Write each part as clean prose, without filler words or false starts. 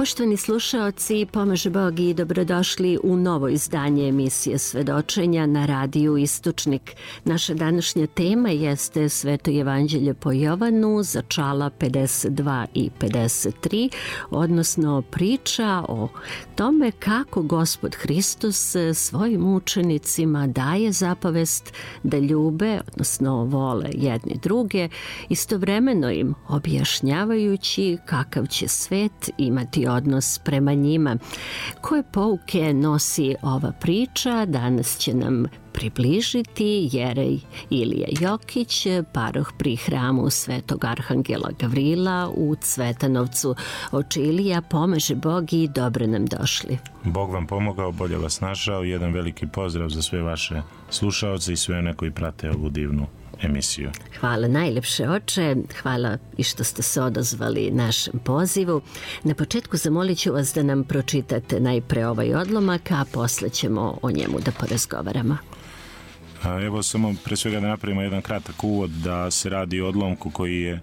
Poštovani slušaoci, pomaže Bog i dobrodošli u novo izdanje emisije Svedočenja na radiju Istočnik. Naša današnja tema jeste Sveto evanđelje po Jovanu, začala 52 i 53, odnosno priča o tome kako Gospod Hristos svojim učenicima daje zapovest da ljube, odnosno vole jedni druge, istovremeno im objašnjavajući kakav će svet imati odnos prema njima. Koje pouke nosi ova priča danas će nam približiti Jerej Ilija Jokić, paroh pri hramu Svetog Arhangela Gavrila u Cvetanovcu. Oče Ilija, pomaže Bog i dobro nam došli. Bog vam pomogao, bolje vas našao. Jedan veliki pozdrav za sve vaše slušaoce i sve one koji prate ovu divnu emisiju. Hvala najlepše, oče. Hvala i što ste se odazvali našem pozivu. Na početku zamolit ću vas da nam pročitate najpre ovaj odlomak, a posle ćemo o njemu da porazgovaramo. Evo samo pre svega da napravimo jedan kratak uvod da se radi o odlomku koji je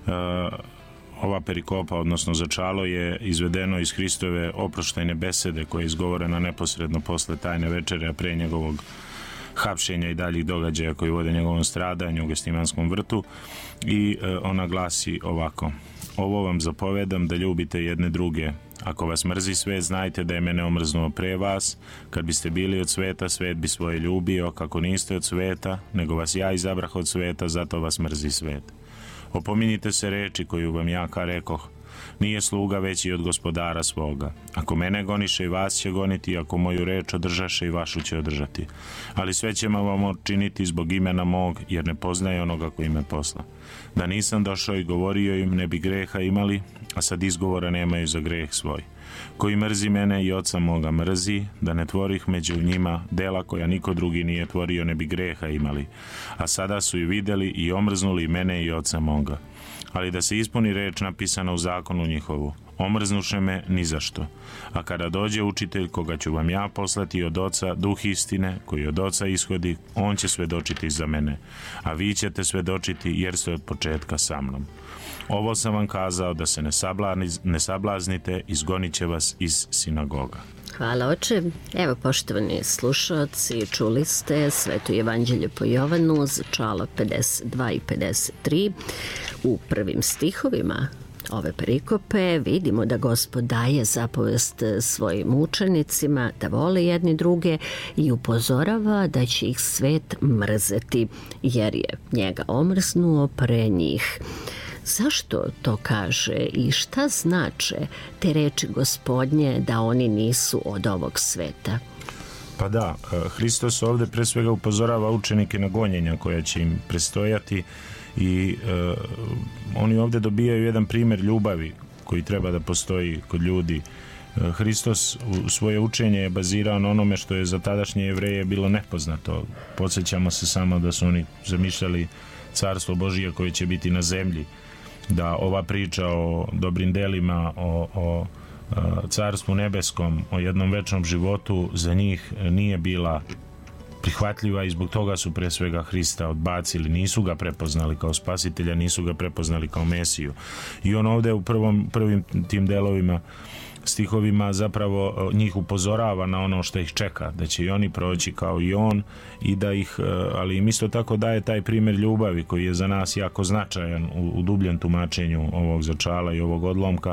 ova perikopa, odnosno začalo je izvedeno iz Hristove oproštajne besede koja je izgovorena neposredno posle tajne večere, a pre njegovog hapšenja i daljih događaja koji vode njegovom stradanju u Gestimanskom vrtu, i ona glasi ovako: ovo vam zapovedam da ljubite jedne druge. Ako vas mrzi svet, znajte da je mene omrznuo pre vas. Kad biste bili od sveta, svet bi svoje ljubio. Kako niste od sveta, nego vas ja izabrah od sveta, zato vas mrzi svet. Opominjite se reči koju vam ja rekoh. Nije sluga veći od gospodara svoga. Ako mene goniše, i vas će goniti, ako moju reč održaše, i vašu će održati. Ali sve ćemo vam činiti zbog imena mog, jer ne poznaje onoga koji me posla. Da nisam došao i govorio im, ne bi greha imali, a sad izgovora nemaju za greh svoj. Koji mrzi mene i oca moga mrzi, da ne tvorih među njima dela koja niko drugi nije tvorio, ne bi greha imali. A sada su i videli i omrznuli mene i oca moga. Ali da se ispuni reč napisana u zakonu njihovu: omrznuše me ni zašto. A kada dođe učitelj koga ću vam ja poslati od oca, duh istine koji od oca ishodi, on će svedočiti za mene. A vi ćete svedočiti jer ste od početka sa mnom. Ovo sam vam kazao da se ne sablaznite, izgonit će vas iz sinagoga. Hvala, oče. Evo, poštovani slušaoci, čuli ste Sveto evanđelje po Jovanu, začala 52 i 53. U prvim stihovima ove perikope vidimo da Gospod daje zapovest svojim učenicima da vole jedni druge i upozorava da će ih svet mrzeti, jer je njega omrznuo pre njih. Zašto to kaže i šta znače te reči Gospodnje da oni nisu od ovog sveta? Pa da, Hristos ovde pre svega upozorava učenike na gonjenja koja će im prestojati i oni ovde dobijaju jedan primer ljubavi koji treba da postoji kod ljudi. Hristos u svoje učenje je bazirao na onome što je za tadašnje Jevreje bilo nepoznato. Podsjećamo se samo da su oni zamišljali carstvo Božije koje će biti na zemlji, da ova priča o dobrim delima, o carstvu nebeskom, o jednom večnom životu za njih nije bila prihvatljiva i zbog toga su pre svega Hrista odbacili, nisu ga prepoznali kao spasitelja, nisu ga prepoznali kao Mesiju. I on ovde u prvim tim delovima, stihovima, zapravo njih upozorava na ono što ih čeka, da će i oni proći kao i on, i da ih, ali im isto tako daje taj primjer ljubavi koji je za nas jako značajan u dubljem tumačenju ovog začala i ovog odlomka,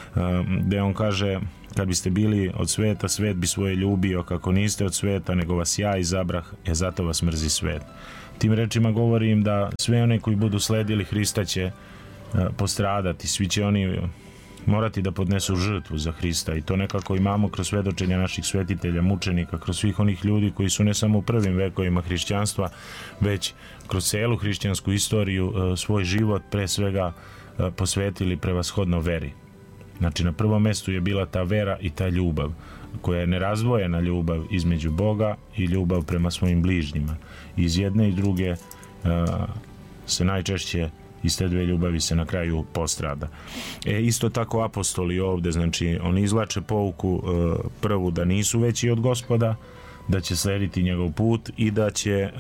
gde on kaže: kad biste bili od sveta, svet bi svoje ljubio. Kako niste od sveta, nego vas ja izabrah, zato vas mrzi svet. Tim rečima govorim da sve one koji budu sledili Hrista će postradati, svi će oni morati da podnesu žrtvu za Hrista, i to nekako imamo kroz svedočenja naših svetitelja, mučenika, kroz svih onih ljudi koji su ne samo u prvim vekovima hrišćanstva, već kroz celu hrišćansku istoriju svoj život pre svega posvetili prevashodno veri. Znači, na prvom mestu je bila ta vera i ta ljubav, koja je nerazdvojena ljubav između Boga i ljubav prema svojim bližnjima. Iz jedne i druge se najčešće iz te dve ljubavi se na kraju postrada. Isto tako apostoli ovde, znači oni izvlače pouku prvu da nisu veći od Gospoda, da će slediti njegov put i da će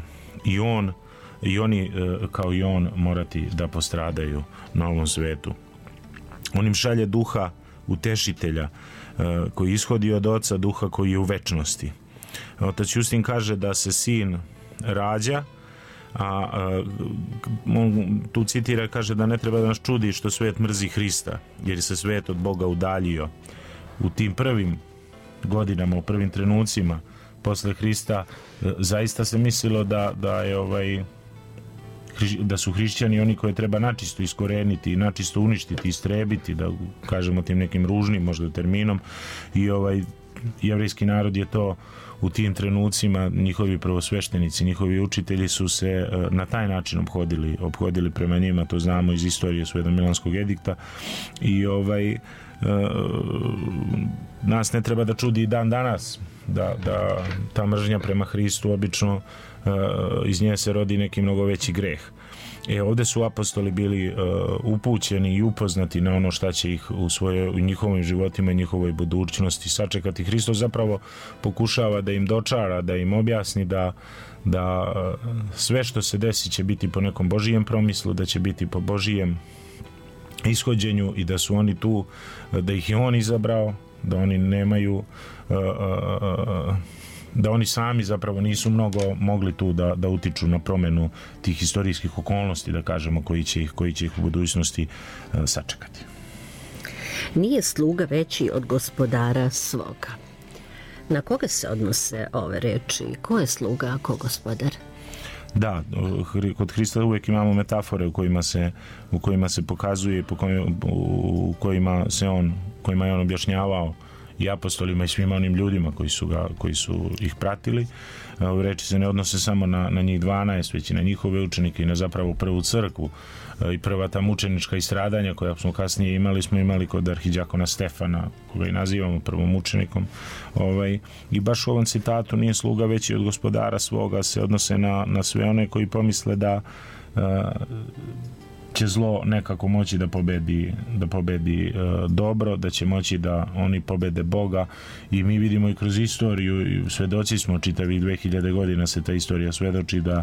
i oni kao i on morati da postradaju na ovom svetu. On im šalje duha utešitelja koji ishodi od Oca, Duha koji je u večnosti. Otac Justin kaže da se sin rađa, a on tu citira, kaže da ne treba da nas čudi što svet mrzi Hrista, jer se svet od Boga udaljio. U tim prvim godinama, u prvim trenucima posle Hrista, zaista se mislilo da su hrišćani oni koje treba načisto iskoreniti i načisto uništiti, istrebiti, da kažemo tim nekim ružnim možda terminom, i jevrejski narod je to u tim trenucima, njihovi prvosveštenici, njihovi učitelji su se na taj način obhodili prema njima, to znamo iz istorije Sveto-Milanskog edikta, i nas ne treba da čudi i dan danas da ta mržnja prema Hristu obično iz nje se rodi neki mnogo veći greh. Ovdje su apostoli bili upućeni i upoznati na ono šta će ih u njihovim životima i njihovoj budućnosti sačekati. Hristos zapravo pokušava da im dočara, da im objasni da sve što se desi će biti po nekom Božijem promislu, da će biti po Božijem ishođenju i da su oni tu, da ih je on izabrao, da oni nemaju, da oni sami zapravo nisu mnogo mogli tu da utiču na promenu tih historijskih okolnosti, da kažemo, koji će ih u budućnosti sačekati. Nije sluga veći od gospodara svoga. Na koga se odnose ove reči? Ko je sluga, a ko gospodar? Da, kod Hrista uvijek imamo metafore u kojima se pokazuje, u kojima je on objašnjavao i apostolima i svima onim ljudima koji su ih pratili. Reči se ne odnose samo na njih 12, već i na njihove učenike i na zapravo prvu crkvu i prva ta mučenička istradanja koja smo kasnije imali kod arhidjakona Stefana, koga i nazivamo prvom mučenikom. I baš u ovom citatu nije sluga veći od gospodara svoga se odnose na sve one koji pomisle da će zlo nekako moći da pobedi dobro, da će moći da oni pobede Boga, i mi vidimo i kroz istoriju, i svedoci smo čitavih 2000 godina se ta istorija svedoči da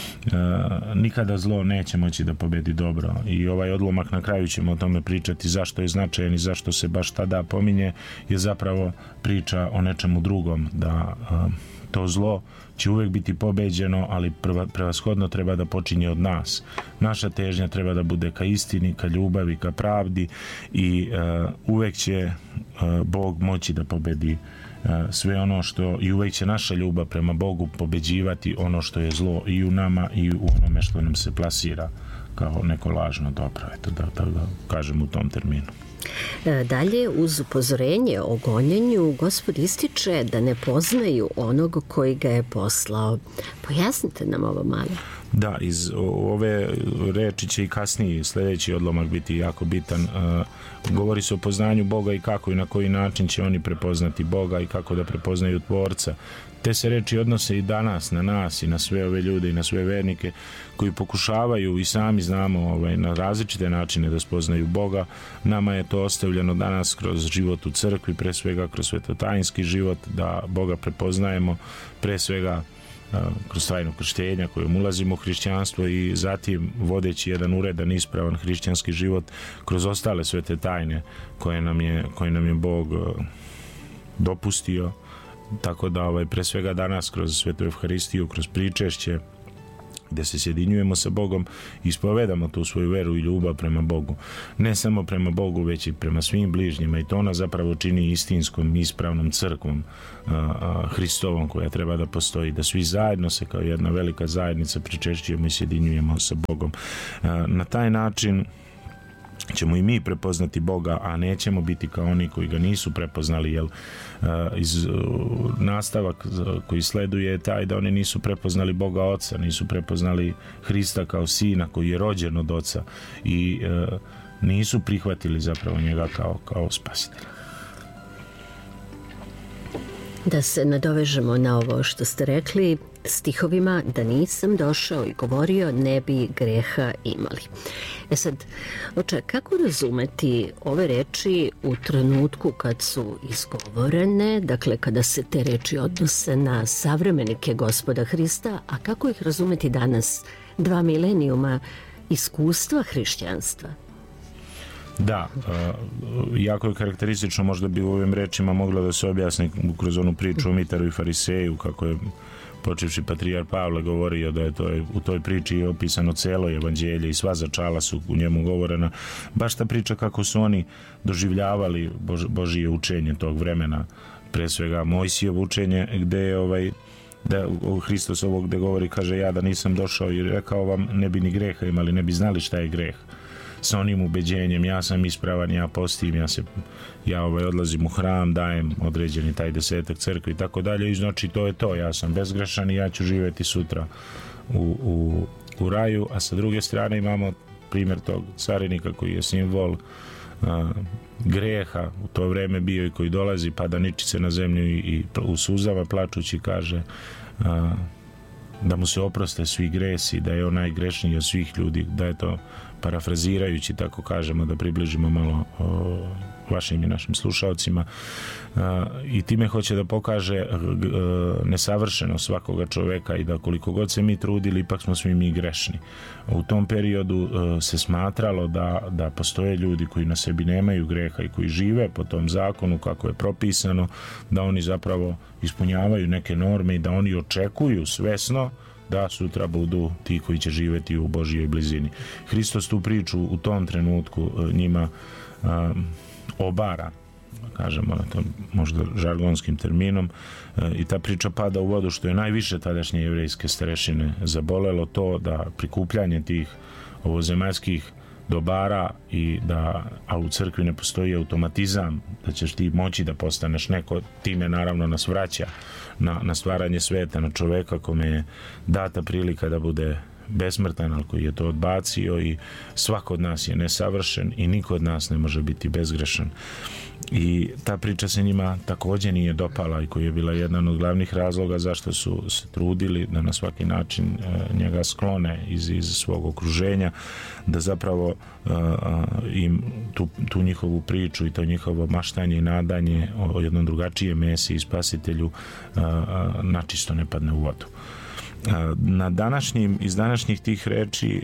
nikada zlo neće moći da pobedi dobro, i ovaj odlomak, na kraju ćemo o tome pričati zašto je značajan i zašto se baš tada pominje, je zapravo priča o nečemu drugom, da to zlo će uvijek biti pobeđeno, ali prevashodno treba da počinje od nas. Naša težnja treba da bude ka istini, ka ljubavi, ka pravdi, i uvijek će Bog moći da pobedi sve ono što, i uvijek će naša ljubav prema Bogu pobeđivati ono što je zlo i u nama i u onome što nam se plasira kao neko lažno dobro, eto da kažem u tom terminu. Dalje, uz upozorenje o gonjenju, Gospod ističe da ne poznaju onog koji ga je poslao. Pojasnite nam ovo malo. Da, iz ove reči će i kasnije sljedeći odlomak biti jako bitan. Govori se o poznanju Boga i kako i na koji način će oni prepoznati Boga i kako da prepoznaju Tvorca. Te se reči odnose i danas na nas i na sve ove ljude i na sve vernike koji pokušavaju, i sami znamo, na različite načine da spoznaju Boga. Nama je to ostavljeno danas kroz život u crkvi, pre svega kroz svetotajinski život, da Boga prepoznajemo pre svega kroz tajno krštenja kojom ulazimo u hrišćanstvo, i zatim vodeći jedan uredan, ispravan hrišćanski život kroz ostale svete tajne koje nam je Bog dopustio. Tako da pre svega danas kroz Svetu Evharistiju, kroz pričešće gdje se sjedinjujemo sa Bogom, ispovedamo tu svoju veru i ljubav prema Bogu. Ne samo prema Bogu, već i prema svim bližnjima, i to ona zapravo čini istinskom, ispravnom crkvom Hristovom koja treba da postoji, da svi zajedno se kao jedna velika zajednica pričešćujemo i sjedinjujemo sa Bogom. Na taj način ćemo i mi prepoznati Boga, a nećemo biti kao oni koji ga nisu prepoznali, jer nastavak koji sleduje je taj da oni nisu prepoznali Boga Oca, nisu prepoznali Hrista kao Sina koji je rođen od Oca, i nisu prihvatili zapravo njega kao spasitelja. Da se nadovežemo na ovo što ste rekli stihovima, da nisam došao i govorio, ne bi greha imali. Sad, oče, kako razumeti ove reči u trenutku kad su izgovorene, dakle kada se te reči odnose na savremenike Gospoda Hrista, a kako ih razumeti danas, 2 milenijuma iskustva hrišćanstva? Da, jako je karakteristično, možda bi u ovim rečima moglo da se objasni kroz onu priču o Mitaru i Fariseju, kako je počevši patrijar Pavle govorio da je u toj priči opisano celo evanđelje i sva začala su u njemu govorena. Baš ta priča kako su oni doživljavali Božije učenje tog vremena, pre svega Mojsijevo učenje, gde je da Hristos ovog gde govori, kaže, ja da nisam došao i rekao vam, ne bi ni greha imali, ne bi znali šta je greh. Sa onim ubeđenjem, ja sam ispravan, ja postim, ja odlazim u hram, dajem određeni taj 10 crkvi i tako dalje, i znači to je to, ja sam bezgrešan i ja ću živjeti sutra u raju. A sa druge strane imamo primjer tog carinika koji je simbol greha u to vreme bio i koji dolazi, pada ničice na zemlju i u suzama plačući kaže da mu se oproste svi gresi, da je on najgrešniji od svih ljudi, da je to, parafrazirajući, tako kažemo, da približimo malo vašim i našim slušalcima, i time hoće da pokaže nesavršenost svakoga čoveka i da koliko god se mi trudili, ipak smo svi mi grešni. U tom periodu se smatralo da postoje ljudi koji na sebi nemaju greha i koji žive po tom zakonu kako je propisano, da oni zapravo ispunjavaju neke norme i da oni očekuju svesno da sutra budu ti koji će živjeti u Božjoj blizini. Hristos tu priču u tom trenutku njima obara, kažemo to možda žargonskim terminom, i ta priča pada u vodu, što je najviše tadašnje jevrejske starešine zabolelo, to da prikupljanje tih ovozemaljskih dobara a u crkvi ne postoji automatizam da ćeš ti moći da postaneš neko, time naravno nas vraća na stvaranje sveta, na čoveka kome je data prilika da bude besmrtan, ali koji je to odbacio, i svako od nas je nesavršen i niko od nas ne može biti bezgrešan. I ta priča se njima također nije dopala i koja je bila jedan od glavnih razloga zašto su se trudili da na svaki način njega sklone iz svog okruženja, da zapravo im tu njihovu priču i to njihovo maštanje i nadanje o jednom drugačijem Mesiji i spasitelju načisto ne padne u vodu. Iz današnjih tih reči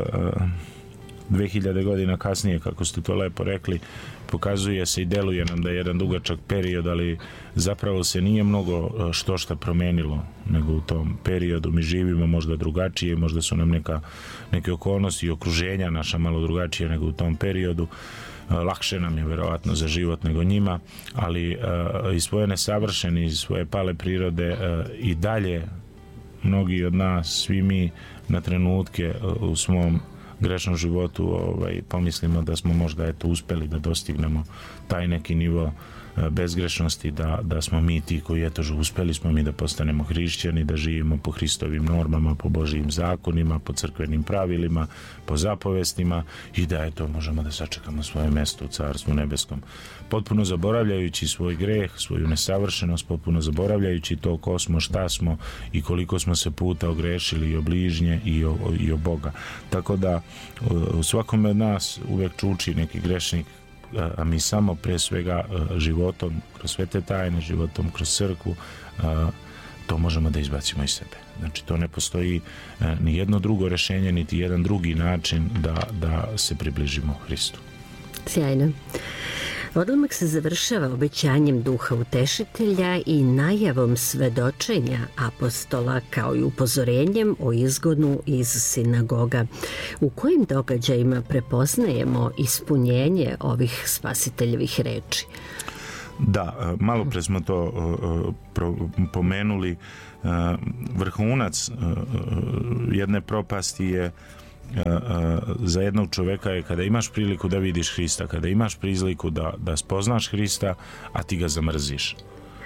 2000 godina kasnije, kako ste to lepo rekli, pokazuje se i deluje nam da je jedan dugačak period, ali zapravo se nije mnogo šta promenilo, nego u tom periodu mi živimo možda drugačije, možda su nam neke okolnosti i okruženja naša malo drugačije nego u tom periodu. Lakše nam je verovatno za život nego njima, ali i svoje nesavršene i svoje pale prirode i dalje mnogi od nas, svi mi na trenutke u svom grešnom životu pomislimo da smo možda uspeli da dostignemo taj neki nivo bezgrešnosti, da smo mi ti koji uspeli smo mi da postanemo hrišćani, da živimo po Hristovim normama, po Božijim zakonima, po crkvenim pravilima, po zapovestima i da možemo da sačekamo svoje mesto u Carstvu nebeskom. Potpuno zaboravljajući svoj greh, svoju nesavršenost, potpuno zaboravljajući to ko smo, šta smo i koliko smo se puta ogrešili i o bližnje i o Boga. Tako da u svakome od nas uvek čuči neki grešnik, a mi samo pre svega životom kroz sve te tajne, životom kroz crkvu to možemo da izbacimo iz sebe. Znači to ne postoji ni jedno drugo rešenje, niti jedan drugi način da se približimo Hristu. Sjajno. Odlomak se završava obećanjem Duha Utešitelja i najavom svedočenja apostola, kao i upozorenjem o izgonu iz sinagoga. U kojim događajima prepoznajemo ispunjenje ovih spasiteljevih reči? Da, malo pre smo to pomenuli. Vrhunac jedne propasti je za jednog čoveka je kada imaš priliku da vidiš Hrista, kada imaš priliku da spoznaš Hrista, a ti ga zamrziš.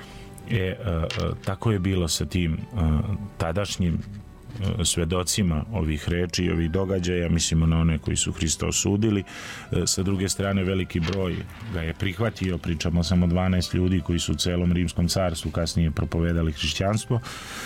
Tako je bilo sa tim tadašnjim svedocima ovih reči i ovih događaja, mislimo na one koji su Hrista osudili. Sa druge strane, veliki broj ga je prihvatio, pričamo samo 12 ljudi koji su u celom Rimskom carstvu kasnije propovedali hrišćanstvo,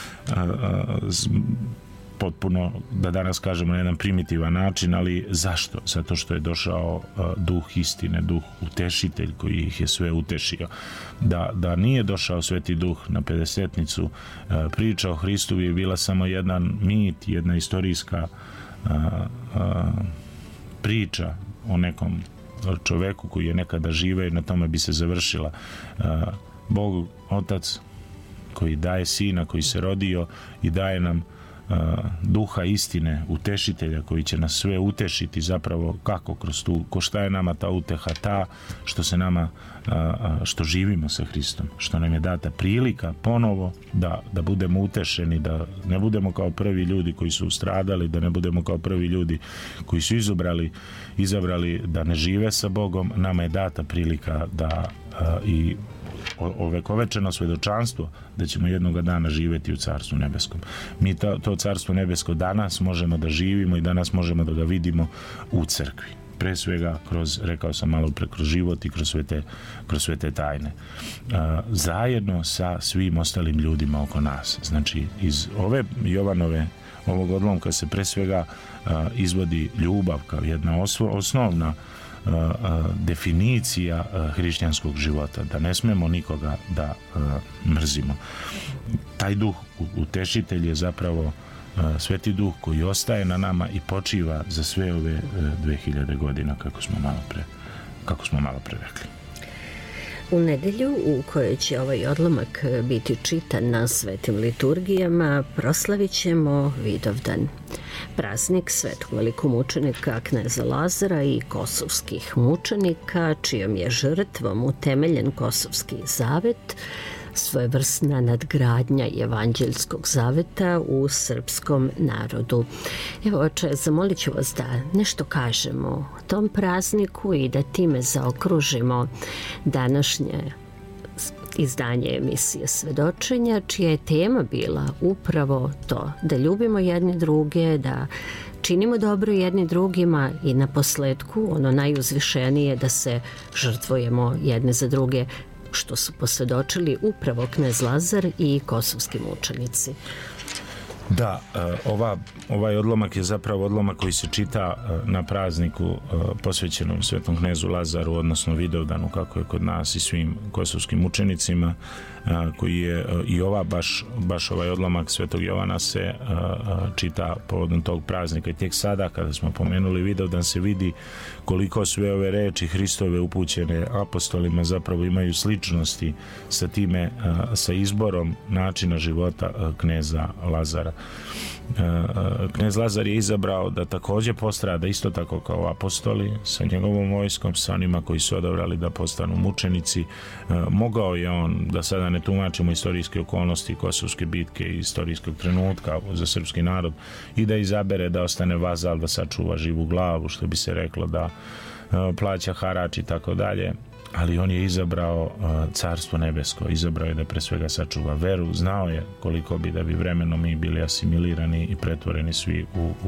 potpuno, da danas kažemo, na jedan primitivan način, ali zašto? Zato što je došao duh istine, duh utešitelj koji ih je sve utešio. Da nije došao Sveti Duh na pedesetnicu, priča o Hristu bi bila samo jedan mit, jedna istorijska priča o nekom čoveku koji je nekada žive i na tome bi se završila. Bog, Otac, koji daje Sina, koji se rodio i daje nam duha istine, utešitelja koji će nas sve utešiti zapravo kako kroz tu, ko šta je nama ta uteha, ta što se nama što živimo sa Hristom, što nam je data prilika ponovo da budemo utešeni, da ne budemo kao prvi ljudi koji su stradali, da ne budemo kao prvi ljudi koji su izabrali da ne žive sa Bogom. Nama je data prilika da i ovekovečeno svedočanstvo da ćemo jednoga dana živjeti u Carstvu nebeskom. Mi to Carstvo nebesko danas možemo da živimo i danas možemo da ga vidimo u crkvi. Pre svega kroz, rekao sam malo pre, kroz život i kroz sve te tajne. Zajedno sa svim ostalim ljudima oko nas. Znači, iz ove ovog odlomka se pre svega izvodi ljubav kao jedna osnovna definicija hrišćanskog života, da ne smemo nikoga da mrzimo. Taj duh utešitelj je zapravo Sveti duh koji ostaje na nama i počiva za sve ove 2000 godina kako smo malo pre rekli. U nedelju u kojoj će ovaj odlomak biti čitan na svetim liturgijama proslavit ćemo Vidovdan, praznik svetog velikomučenika kneza Lazara i kosovskih mučenika, čijom je žrtvom utemeljen Kosovski zavet, svojevrsna nadgradnja evanđeljskog zaveta u srpskom narodu. Evo, oče, zamolit ću vas da nešto kažemo o tom prazniku i da time zaokružimo današnje izdanje emisije Svedočenja, čija je tema bila upravo to, da ljubimo jedni druge, da činimo dobro jedni drugima i na posledku, ono najuzvišenije, da se žrtvujemo jedne za druge, što su posvedočili upravo knez Lazar i kosovski mučenici. Da, ovaj odlomak je zapravo odlomak koji se čita na prazniku posvećenom svetom knezu Lazaru, odnosno Vidovdanu, kako je kod nas, i svim kosovskim mučenicima, koji je i baš ovaj odlomak svetog Jovana se čita povodom tog praznika. I tek sada, kada smo pomenuli Vidovdan, se vidi koliko sve ove reči Hristove upućene apostolima zapravo imaju sličnosti sa time, sa izborom načina života kneza Lazara. Knez Lazar je izabrao da takođe postrada isto tako kao apostoli, sa njegovom vojskom, sa onima koji su odabrali da postanu mučenici. Mogao je on, da sada ne tumačimo istorijske okolnosti kosovske bitke i istorijskog trenutka za srpski narod, i da izabere da ostane vazal, da sačuva živu glavu, što bi se reklo, da plaća harač i tako dalje, ali on je izabrao Carstvo nebesko, izabrao je da pre svega sačuva veru, znao je koliko bi, da bi vremenom mi bili asimilirani i pretvoreni svi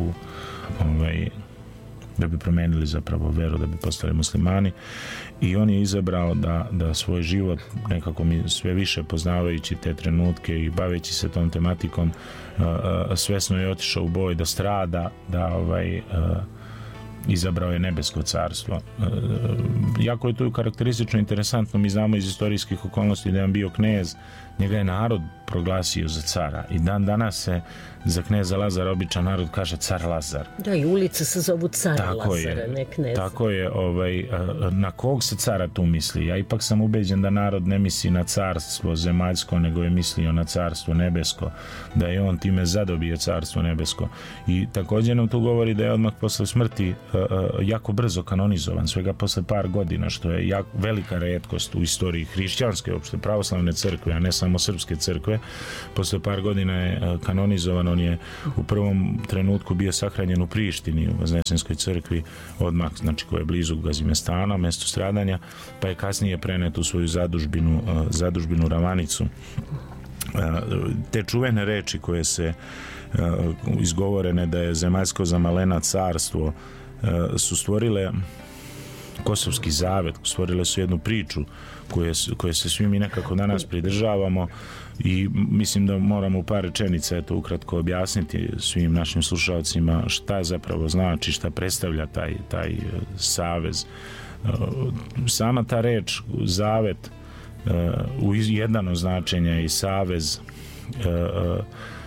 da bi promenili zapravo veru, da bi postali muslimani, i on je izabrao da svoj život nekako, mi sve više poznavajući te trenutke i baveći se tom tematikom, svesno je otišao u boj, da strada, da izabrao je nebesko carstvo. Jako je to karakteristično, interesantno, mi znamo iz istorijskih okolnosti da je on bio knez, njega je narod proglasio za cara i dan danas se za kneza Lazara običan narod kaže car Lazar. Da, i ulice se zovu car Lazara, ne kneza. Tako je, na kog se cara tu misli? Ja ipak sam ubeđen da narod ne misli na carstvo zemaljsko, nego je mislio na carstvo nebesko, da je on time zadobio carstvo nebesko. I također nam tu govori da je odmah posle smrti jako brzo kanonizovan, svega posle par godina, što je velika retkost u istoriji hrišćanske, uopšte pravoslavne crkve, a ne samo srpske crkve. Posle par godina je kanonizovan. On je u prvom trenutku bio sahranjen u Prištini, u Vaznesenskoj crkvi, odmah, znači, koja je blizu Gazimestana, mesto stradanja, pa je kasnije prenet u svoju zadužbinu Ravanicu. Te čuvene reči koje se izgovorene da je zemaljsko zamalena carstvo su stvorile Kosovski zavet, stvorile su jednu priču koje se svi mi nekako danas pridržavamo, i mislim da moramo u par rečenica ukratko objasniti svim našim slušalcima šta zapravo znači, šta predstavlja taj savez. Sama ta reč zavet u jedan od značenja i savez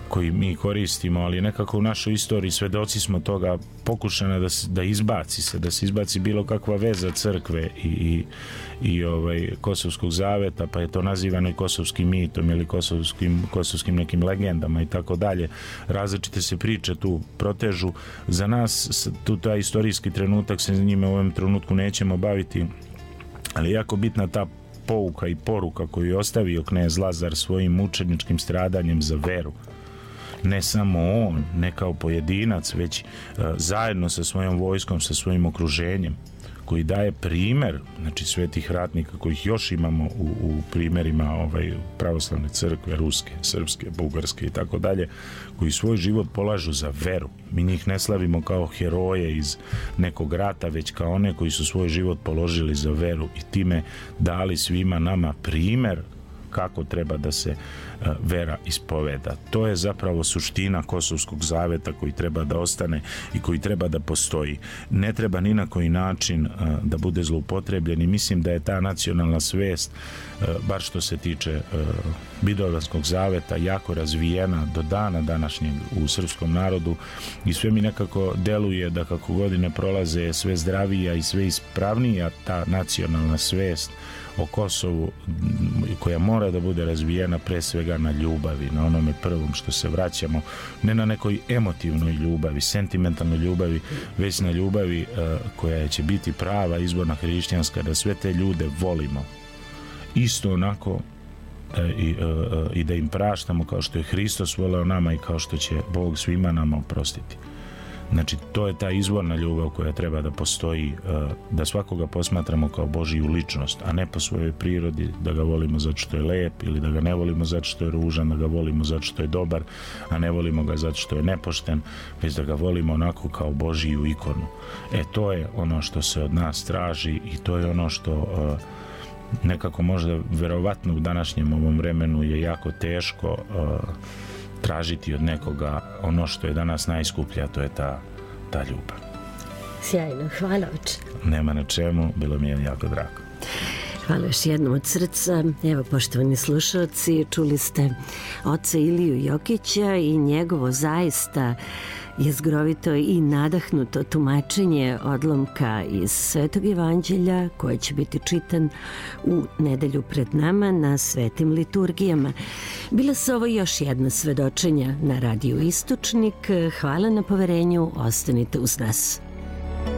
koji mi koristimo, ali nekako u našoj istoriji svedoci smo toga pokušana da se izbaci bilo kakva veza crkve i Kosovskog zaveta, pa je to nazivano i kosovskim mitom ili kosovskim nekim legendama i tako dalje. Različite se priče tu protežu. Za nas tu taj istorijski trenutak se njime u ovom trenutku nećemo baviti, ali jako bitna ta pouka i poruka koju je ostavio knez Lazar svojim mučeničkim stradanjem za veru. Ne samo on, ne kao pojedinac, već zajedno sa svojom vojskom, sa svojim okruženjem, koji daje primer, znači svetih ratnika kojih još imamo u primerima pravoslavne crkve, ruske, srpske, bugarske i tako dalje, koji svoj život polažu za veru. Mi njih ne slavimo kao heroje iz nekog rata, već kao one koji su svoj život položili za veru i time dali svima nama primer kako treba da se vera ispoveda. To je zapravo suština Kosovskog zaveta koji treba da ostane i koji treba da postoji. Ne treba ni na koji način da bude zloupotrebljen i mislim da je ta nacionalna svest, bar što se tiče Vidovdanskog zaveta, jako razvijena do dana današnjeg u srpskom narodu i sve mi nekako deluje da kako godine prolaze je sve zdravija i sve ispravnija ta nacionalna svest o Kosovu koja mora da bude razvijena pre svega na ljubavi, na onome prvom što se vraćamo, ne na nekoj emotivnoj ljubavi, sentimentalnoj ljubavi, već na ljubavi koja će biti prava, izborna, hrišćanska, da sve te ljude volimo. Isto onako i da im praštamo kao što je Hristos voleo nama i kao što će Bog svima nama oprostiti. Znači, to je ta izvorna ljubav koja treba da postoji, da svakoga posmatramo kao Božiju ličnost, a ne po svojoj prirodi, da ga volimo zato što je lep ili da ga ne volimo zato što je ružan, da ga volimo zato što je dobar, a ne volimo ga zato što je nepošten, već da ga volimo onako kao Božiju ikonu. To je ono što se od nas traži i to je ono što nekako možda verovatno u današnjem ovom vremenu je jako teško tražiti od nekoga ono što je danas najskuplja, to je ta ljubav. Sjajno, hvala oče. Nema na čemu, bilo mi je jako drago. Hvala još jednom od srca. Evo, poštovani slušalci, čuli ste oca Iliju Jokića i njegovo zaista jezgrovito i nadahnuto tumačenje odlomka iz Svetog evanđelja koje će biti čitan u nedelju pred nama na svetim liturgijama. Bila su ovo još jedna svedočenja na Radiju Istočnik. Hvala na poverenju, ostanite uz nas.